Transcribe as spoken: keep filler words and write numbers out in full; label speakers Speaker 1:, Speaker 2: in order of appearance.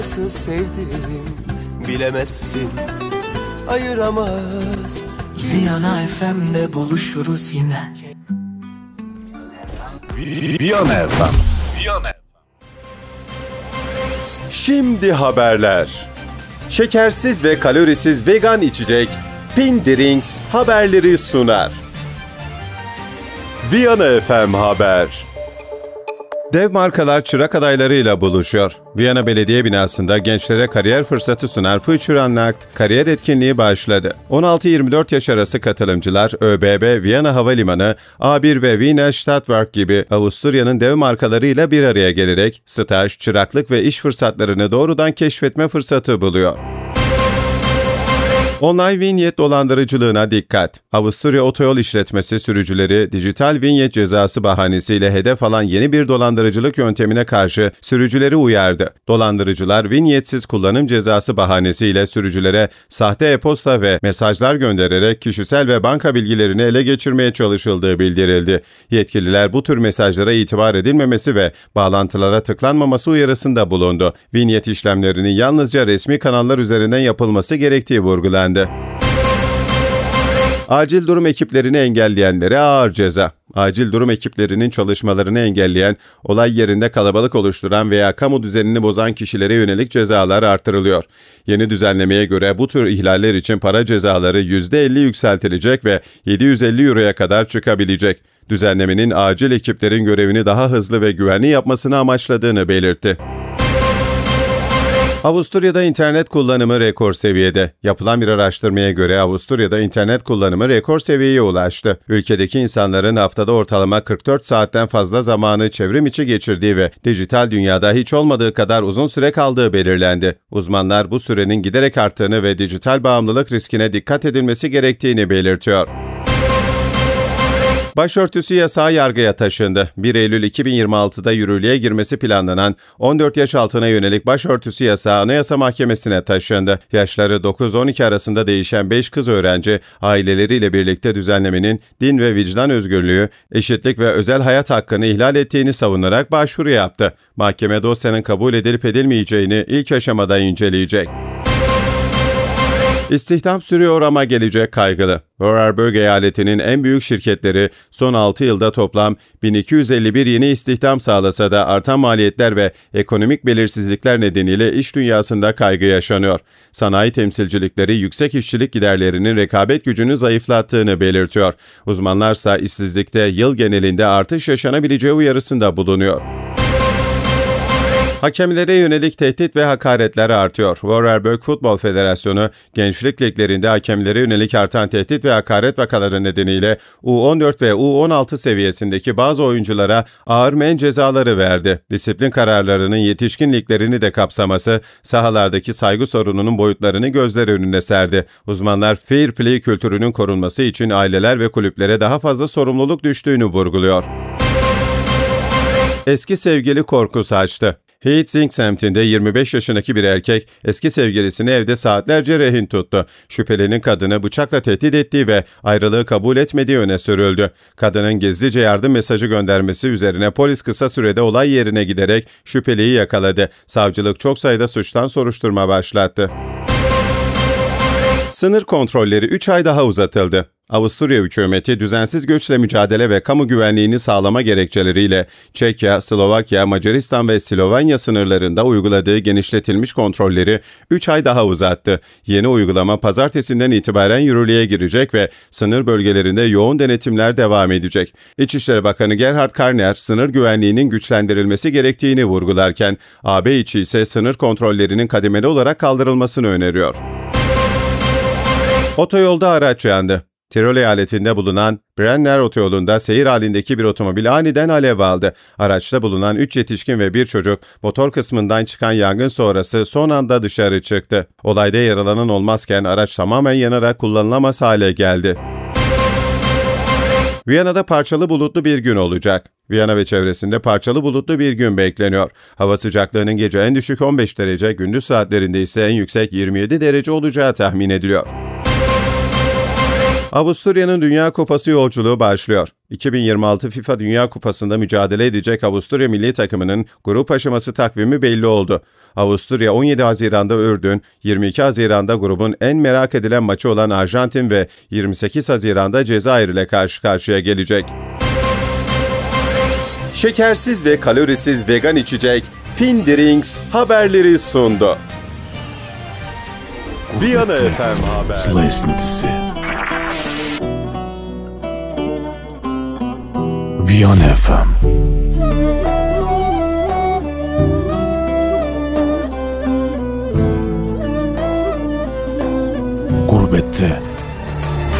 Speaker 1: Nasıl sevdim bilemezsin, ayıramaz
Speaker 2: Viyana F M'de buluşuruz yine.
Speaker 3: Viyana F M. Viyana. Şimdi haberler. Şekersiz ve kalorisiz vegan içecek Pin Drinks haberleri sunar. Viyana F M Haber. Dev markalar çırak adaylarıyla buluşuyor. Viyana Belediye binasında gençlere kariyer fırsatı sunan Future Unlocked kariyer etkinliği başladı. on altı yirmi dört yaş arası katılımcılar ÖBB, Viyana Havalimanı, A bir ve Wiener Stadtwerk gibi Avusturya'nın dev markalarıyla bir araya gelerek staj, çıraklık ve iş fırsatlarını doğrudan keşfetme fırsatı buluyor. Online vinyet dolandırıcılığına dikkat. Avusturya Otoyol İşletmesi sürücüleri dijital vinyet cezası bahanesiyle hedef alan yeni bir dolandırıcılık yöntemine karşı sürücüleri uyardı. Dolandırıcılar vinyetsiz kullanım cezası bahanesiyle sürücülere sahte e-posta ve mesajlar göndererek kişisel ve banka bilgilerini ele geçirmeye çalışıldığı bildirildi. Yetkililer bu tür mesajlara itibar edilmemesi ve bağlantılara tıklanmaması uyarısında bulundu. Vinyet işlemlerinin yalnızca resmi kanallar üzerinden yapılması gerektiği vurgulandı. Acil durum ekiplerini engelleyenlere ağır ceza. Acil durum ekiplerinin çalışmalarını engelleyen, olay yerinde kalabalık oluşturan veya kamu düzenini bozan kişilere yönelik cezalar artırılıyor. Yeni düzenlemeye göre bu tür ihlaller için para cezaları yüzde elli yükseltilecek ve yedi yüz elli euroya kadar çıkabilecek. Düzenlemenin acil ekiplerin görevini daha hızlı ve güvenli yapmasını amaçladığını belirtti. Avusturya'da internet kullanımı rekor seviyede. Yapılan bir araştırmaya göre Avusturya'da internet kullanımı rekor seviyeye ulaştı. Ülkedeki insanların haftada ortalama kırk dört saatten fazla zamanı çevrim içi geçirdiği ve dijital dünyada hiç olmadığı kadar uzun süre kaldığı belirlendi. Uzmanlar bu sürenin giderek arttığını ve dijital bağımlılık riskine dikkat edilmesi gerektiğini belirtiyor. Başörtüsü yasağı yargıya taşındı. bir Eylül iki bin yirmi altıda yürürlüğe girmesi planlanan on dört yaş altına yönelik başörtüsü yasağı Anayasa Mahkemesi'ne taşındı. Yaşları dokuz on iki arasında değişen beş kız öğrenci aileleriyle birlikte düzenlemenin din ve vicdan özgürlüğü, eşitlik ve özel hayat hakkını ihlal ettiğini savunarak başvuru yaptı. Mahkeme dosyanın kabul edilip edilmeyeceğini ilk aşamada inceleyecek. İstihdam sürüyor ama gelecek kaygılı. Vorarlberg eyaletinin en büyük şirketleri son altı yılda toplam bin iki yüz elli bir yeni istihdam sağlasa da artan maliyetler ve ekonomik belirsizlikler nedeniyle iş dünyasında kaygı yaşanıyor. Sanayi temsilcilikleri yüksek işçilik giderlerinin rekabet gücünü zayıflattığını belirtiyor. Uzmanlarsa işsizlikte yıl genelinde artış yaşanabileceği uyarısında bulunuyor. Hakemlere yönelik tehdit ve hakaretler artıyor. Vorarlberg Futbol Federasyonu, gençlik liglerinde hakemlere yönelik artan tehdit ve hakaret vakaları nedeniyle U on dört ve U on altı seviyesindeki bazı oyunculara ağır men cezaları verdi. Disiplin kararlarının yetişkin liglerini de kapsaması, sahalardaki saygı sorununun boyutlarını gözler önüne serdi. Uzmanlar, fair play kültürünün korunması için aileler ve kulüplere daha fazla sorumluluk düştüğünü vurguluyor. Eski sevgili korku saçtı. Heidsieck semtinde yirmi beş yaşındaki bir erkek eski sevgilisini evde saatlerce rehin tuttu. Şüphelinin kadını bıçakla tehdit ettiği ve ayrılığı kabul etmediği öne sürüldü. Kadının gizlice yardım mesajı göndermesi üzerine polis kısa sürede olay yerine giderek şüpheliyi yakaladı. Savcılık çok sayıda suçtan soruşturma başlattı. Sınır kontrolleri üç ay daha uzatıldı. Avusturya hükümeti düzensiz göçle mücadele ve kamu güvenliğini sağlama gerekçeleriyle Çekya, Slovakya, Macaristan ve Slovenya sınırlarında uyguladığı genişletilmiş kontrolleri üç ay daha uzattı. Yeni uygulama pazartesinden itibaren yürürlüğe girecek ve sınır bölgelerinde yoğun denetimler devam edecek. İçişleri Bakanı Gerhard Karner, sınır güvenliğinin güçlendirilmesi gerektiğini vurgularken, A B içi ise sınır kontrollerinin kademeli olarak kaldırılmasını öneriyor. Otoyolda araç yandı. Tirol eyaletinde bulunan Brenner otoyolunda seyir halindeki bir otomobil aniden alev aldı. Araçta bulunan üç yetişkin ve bir çocuk motor kısmından çıkan yangın sonrası son anda dışarı çıktı. Olayda yaralanan olmazken araç tamamen yanarak kullanılamaz hale geldi. Viyana'da parçalı bulutlu bir gün olacak. Viyana ve çevresinde parçalı bulutlu bir gün bekleniyor. Hava sıcaklığının gece en düşük on beş derece, gündüz saatlerinde ise en yüksek yirmi yedi derece olacağı tahmin ediliyor. Avusturya'nın Dünya Kupası yolculuğu başlıyor. iki bin yirmi altı FIFA Dünya Kupası'nda mücadele edecek Avusturya milli takımının grup aşaması takvimi belli oldu. Avusturya on yedi Haziran'da Ürdün, yirmi iki Haziran'da grubun en merak edilen maçı olan Arjantin ve yirmi sekiz Haziran'da Cezayir ile karşı karşıya gelecek. Şekersiz ve kalorisiz vegan içecek Pindrinks haberleri sundu. Viyana F M Haber.
Speaker 4: Sıla esintisi. Viyana F M. Gurbette